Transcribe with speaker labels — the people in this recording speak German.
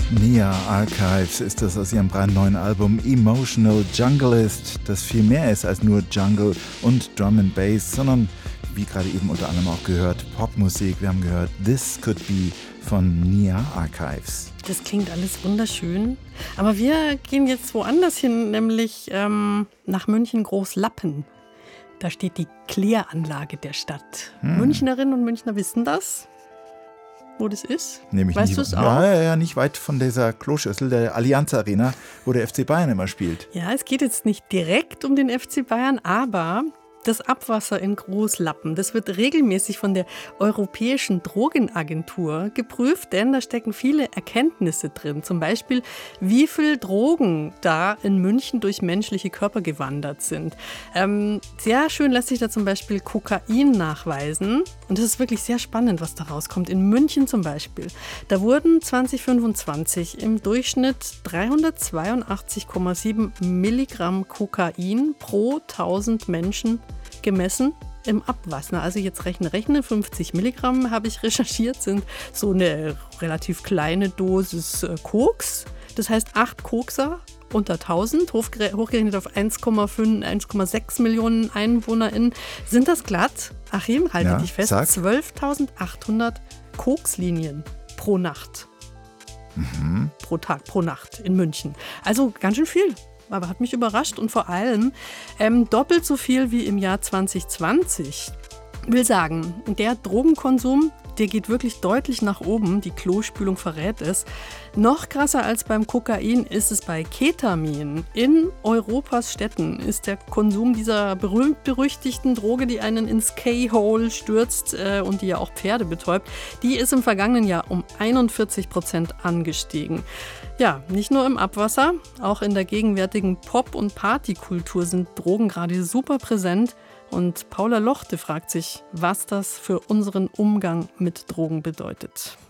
Speaker 1: Nia Archives ist das aus ihrem brandneuen Album Emotional Junglist, das viel mehr ist als nur Jungle und Drum and Bass, sondern wie gerade eben unter anderem auch gehört, Popmusik. Wir haben gehört This Could Be von Nia Archives.
Speaker 2: Das klingt alles wunderschön, aber wir gehen jetzt woanders hin, nämlich nach München-Großlappen. Da steht die Kläranlage der Stadt. Münchnerinnen und Münchner wissen das, wo das ist. Weißt du es auch?
Speaker 1: Ja, nicht weit von dieser Kloschüssel, der Allianz Arena, wo der FC Bayern immer spielt.
Speaker 2: Ja, es geht jetzt nicht direkt um den FC Bayern, aber das Abwasser in Großlappen, das wird regelmäßig von der Europäischen Drogenagentur geprüft, denn da stecken viele Erkenntnisse drin. Zum Beispiel, wie viel Drogen da in München durch menschliche Körper gewandert sind. Sehr schön lässt sich da zum Beispiel Kokain nachweisen. Und das ist wirklich sehr spannend, was da rauskommt. In München zum Beispiel, da wurden 2025 im Durchschnitt 382,7 Milligramm Kokain pro 1000 Menschen gemessen im Abwasser. Also jetzt rechne, 50 Milligramm habe ich recherchiert, sind so eine relativ kleine Dosis Koks. Das heißt 8 Kokser unter 1000, hochgerechnet auf 1,6 Millionen EinwohnerInnen. Sind das glatt? Achim, halte dich fest, 12.800 Kokslinien pro Nacht. Pro Tag, pro Nacht in München. Also ganz schön viel. Aber hat mich überrascht und vor allem doppelt so viel wie im Jahr 2020. Will sagen, der Drogenkonsum, der geht wirklich deutlich nach oben. Die Klospülung verrät es. Noch krasser als beim Kokain ist es bei Ketamin. In Europas Städten ist der Konsum dieser berühmt-berüchtigten Droge, die einen ins K-Hole stürzt und die ja auch Pferde betäubt, die ist im vergangenen Jahr um 41% angestiegen. Ja, nicht nur im Abwasser, auch in der gegenwärtigen Pop- und Partykultur sind Drogen gerade super präsent. Und Paula Lochte fragt sich, was das für unseren Umgang mit Drogen bedeutet.